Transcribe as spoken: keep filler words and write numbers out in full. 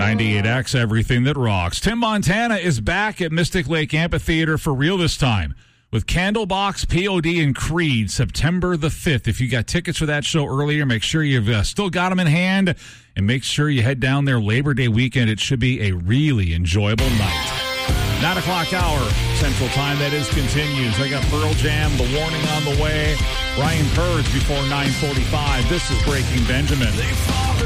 ninety-eight X, everything that rocks. Tim Montana is back at Mystic Lake Amphitheater for real this time with Candlebox, P O D, and Creed, September the fifth. If you got tickets for that show earlier, make sure you've uh, still got them in hand, and make sure you head down there Labor Day weekend. It should be a really enjoyable night. Nine o'clock hour, Central Time, that is, continues. I got Pearl Jam, The Warning on the way. Ryan Purge before nine forty-five. This is Breaking Benjamin.